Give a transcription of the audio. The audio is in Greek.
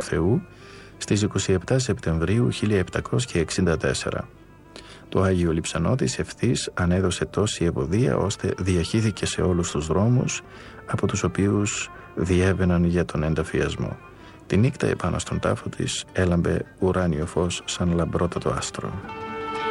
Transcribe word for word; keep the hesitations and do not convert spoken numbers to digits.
Θεού στις είκοσι επτά Σεπτεμβρίου χίλια επτακόσια εξήντα τέσσερα. Το Άγιο Λειψανότης ευθύς ανέδωσε τόση ευωδία ώστε διαχύθηκε σε όλους τους δρόμους από τους οποίους διέβαιναν για τον ενταφιασμό. Τη νύχτα επάνω στον τάφο της έλαμπε ουράνιο φως σαν λαμπρότατο άστρο.